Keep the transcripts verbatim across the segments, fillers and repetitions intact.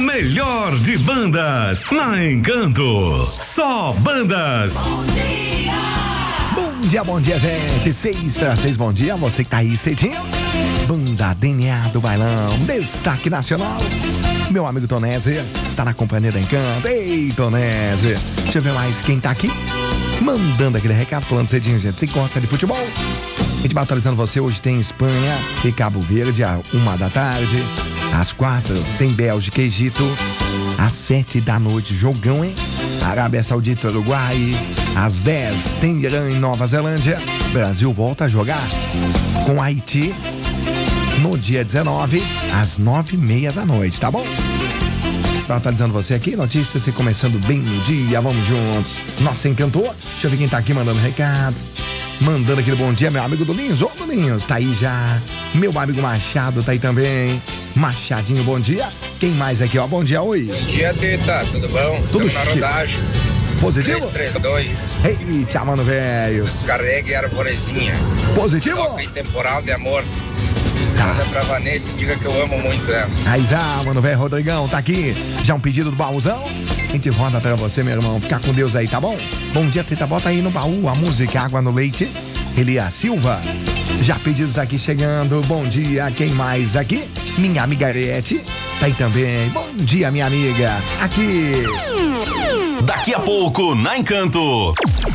melhor de bandas na Encanto. Só bandas. Bom dia. Bom dia, bom dia, gente. Seis para seis, bom dia. Você que tá aí cedinho. Banda D N A do Bailão, destaque nacional. Meu amigo Tonese tá na companhia da Encanto. Ei, Tonese. Deixa eu ver mais quem tá aqui. Mandando aquele recado, falando cedinho, gente. Você gosta de futebol? A gente vai atualizando você. Hoje tem Espanha e Cabo Verde, às uma da tarde. Às quatro tem Bélgica e Egito. Às sete da noite, jogão, hein? Arábia Saudita e Uruguai. Às dez tem Irã e Nova Zelândia. Brasil volta a jogar com Haiti no dia dezenove, às nove e meia da noite, tá bom? Tá atualizando você aqui, notícias e começando bem o dia, vamos juntos. Nossa, encantou. Deixa eu ver quem tá aqui mandando recado. Mandando aquele bom dia, meu amigo Dominhos. Ô, Dominhos, tá aí já. Meu amigo Machado tá aí também. Machadinho, bom dia. Quem mais aqui, ó? Bom dia, oi. Bom dia, Teta. Tudo bom? Tudo Estamos na rodagem. Positivo? três três dois. Eita, mano, velho. Descarregue a arvorezinha. Positivo? Toca em temporal de amor. Tá. Manda pra Vanessa e diga que eu amo muito ela. Aí já, mano, velho, Rodrigão, tá aqui. Já um pedido do baúzão? A gente roda pra você, meu irmão. Ficar com Deus aí, tá bom? Bom dia, Teta. Bota aí no baú a música Água no Leite. Elias Silva. Já pedidos aqui chegando. Bom dia, quem mais aqui? Minha amiga Arete. Tá aí também. Bom dia, minha amiga. Aqui. Daqui a pouco, na Encanto.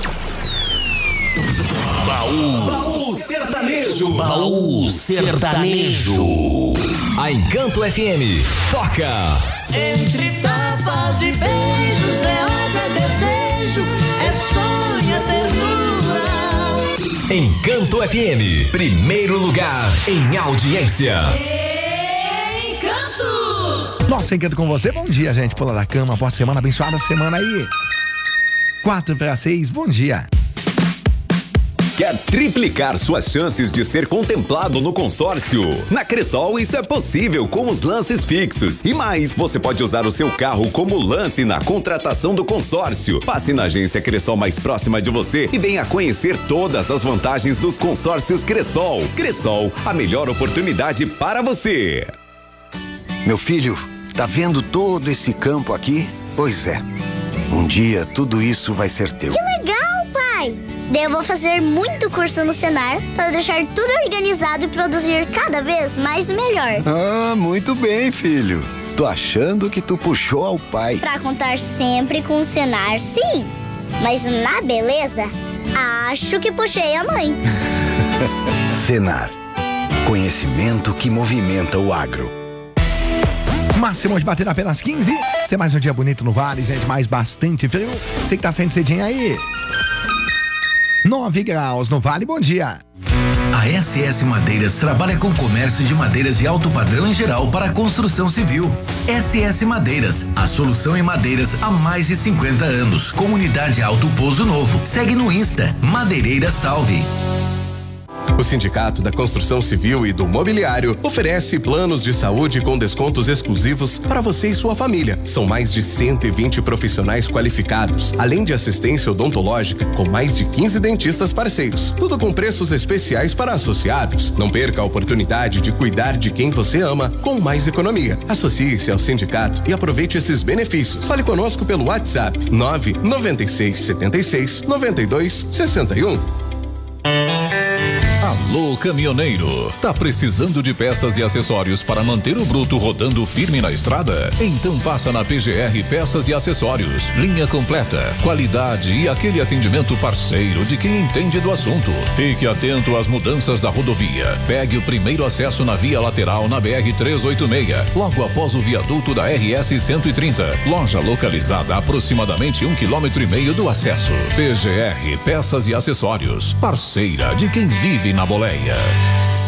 Baú. Baú Sertanejo. Baú Sertanejo. A Encanto F M toca. Entre tapas e beijos é obra, é desejo, é sonho, é ternura. Encanto F M, primeiro lugar em audiência. Encanto. Nossa, Encanto com você. Bom dia, gente. Pula da cama após semana abençoada, semana aí. Quatro para seis, bom dia. Quer triplicar suas chances de ser contemplado no consórcio? Na Cressol isso é possível com os lances fixos. E mais, você pode usar o seu carro como lance na contratação do consórcio. Passe na agência Cressol mais próxima de você e venha conhecer todas as vantagens dos consórcios Cressol. Cressol, a melhor oportunidade para você. Meu filho, tá vendo todo esse campo aqui? Pois é. Um dia tudo isso vai ser teu. Que legal, pai! Daí eu vou fazer muito curso no Senar para deixar tudo organizado e produzir cada vez mais e melhor. Ah, muito bem, filho. Tô achando que tu puxou ao pai. Pra contar sempre com o Senar, sim. Mas na beleza, acho que puxei a mãe. Senar. Conhecimento que movimenta o agro. Máximo de bater apenas quinze. Ser mais um dia bonito no Vale, gente, mais bastante frio. Você que tá saindo cedinho aí. nove graus no Vale, bom dia. A S S Madeiras trabalha com comércio de madeiras de alto padrão em geral para a construção civil. S S Madeiras, a solução em madeiras há mais de cinquenta anos. Comunidade Alto Pouso Novo. Segue no Insta, Madeireira Salve. O Sindicato da Construção Civil e do Mobiliário oferece planos de saúde com descontos exclusivos para você e sua família. São mais de cento e vinte profissionais qualificados, além de assistência odontológica com mais de quinze dentistas parceiros. Tudo com preços especiais para associados. Não perca a oportunidade de cuidar de quem você ama com mais economia. Associe-se ao sindicato e aproveite esses benefícios. Fale conosco pelo WhatsApp nove nove seis sete seis nove dois seis um. Alô, caminhoneiro, tá precisando de peças e acessórios para manter o bruto rodando firme na estrada? Então passa na P G R Peças e Acessórios. Linha completa, qualidade e aquele atendimento parceiro de quem entende do assunto. Fique atento às mudanças da rodovia. Pegue o primeiro acesso na via lateral na B R trezentos e oitenta e seis, logo após o viaduto da R S cento e trinta. Loja localizada a aproximadamente um quilômetro e meio do acesso. P G R Peças e Acessórios, parceira de quem vive na boleia.